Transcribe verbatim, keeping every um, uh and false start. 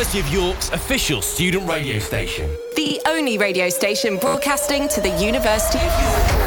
University of York's official student radio station. The only radio station broadcasting to the University of York.